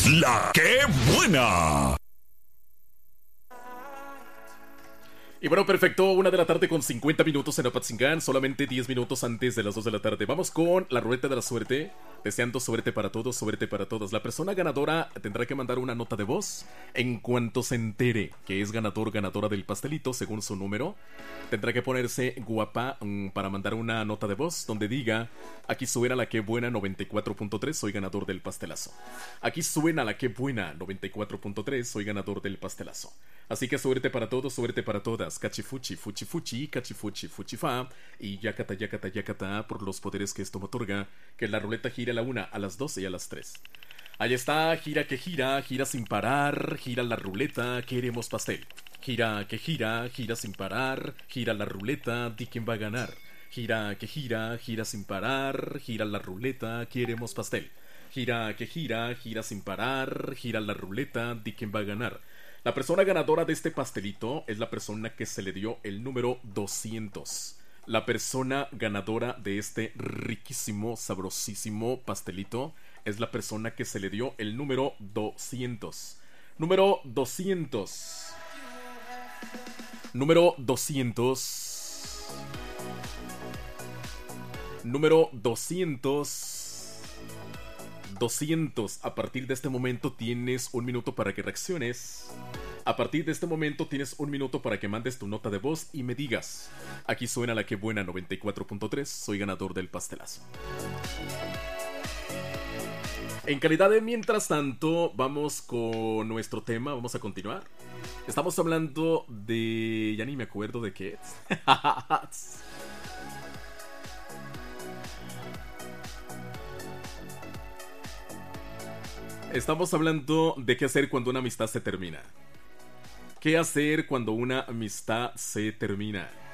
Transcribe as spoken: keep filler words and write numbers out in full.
La que buena. Y bueno, perfecto, una de la tarde con cincuenta minutos en Apatzingán, solamente diez minutos antes de las dos de la tarde. Vamos con la ruleta de la suerte, deseando suerte para todos, suerte para todas. La persona ganadora tendrá que mandar una nota de voz en cuanto se entere que es ganador, ganadora del pastelito, según su número. Tendrá que ponerse guapa mm, para mandar una nota de voz donde diga: aquí suena la que buena noventa y cuatro punto tres, soy ganador del pastelazo. Aquí suena la que buena noventa y cuatro punto tres, soy ganador del pastelazo. Así que suerte para todos, suerte para todas. Cachifuchi, fuchi fuchi, cachifuchi, fuchifa. Y yacata, yacata, yacata, por los poderes que esto me otorga. Que la ruleta gire a la una, a las doce y a las tres. Ahí está, gira que gira, gira sin parar. Gira la ruleta, queremos pastel. Gira que gira, gira sin parar. Gira la ruleta, di quién va a ganar. Gira que gira, gira sin parar. Gira la ruleta, queremos pastel. Gira que gira, gira sin parar. Gira la ruleta, di quién va a ganar. La persona ganadora de este pastelito es la persona que se le dio el número doscientos. La persona ganadora de este riquísimo, sabrosísimo pastelito es la persona que se le dio el número doscientos. Número doscientos. Número doscientos. Número doscientos. doscientos. A partir de este momento tienes un minuto para que reacciones. A partir de este momento tienes un minuto para que mandes tu nota de voz y me digas: aquí suena la que buena noventa y cuatro punto tres, soy ganador del pastelazo. En calidad de mientras tanto, vamos con nuestro tema, vamos a continuar. Estamos hablando de... ya ni me acuerdo de qué es. Estamos hablando de qué hacer cuando una amistad se termina. ¿Qué hacer cuando una amistad se termina?